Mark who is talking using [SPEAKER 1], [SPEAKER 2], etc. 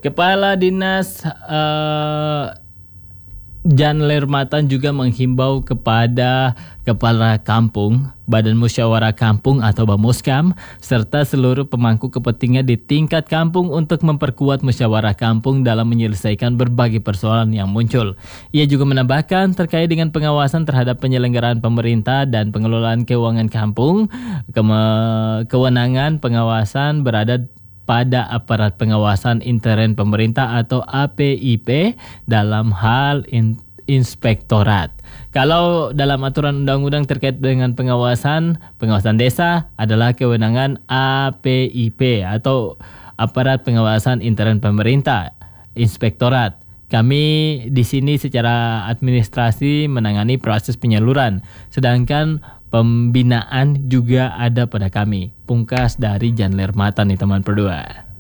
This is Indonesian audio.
[SPEAKER 1] Kepala Dinas Jan Lermatan juga menghimbau kepada Kepala Kampung, Badan Musyawarah Kampung atau Bamuskam, serta seluruh pemangku kepentingan di tingkat kampung untuk memperkuat musyawarah kampung dalam menyelesaikan berbagai persoalan yang muncul. Ia juga menambahkan terkait dengan pengawasan terhadap penyelenggaraan pemerintah dan pengelolaan keuangan kampung, kewenangan pengawasan berada pada aparat pengawasan intern pemerintah atau APIP dalam hal inspektorat. Kalau dalam aturan undang-undang terkait dengan pengawasan desa adalah kewenangan APIP atau aparat pengawasan intern pemerintah, inspektorat. Kami di sini secara administrasi menangani proses penyaluran, sedangkan pembinaan juga ada pada kami. Pungkas dari Jan Lermatan nih teman berdua.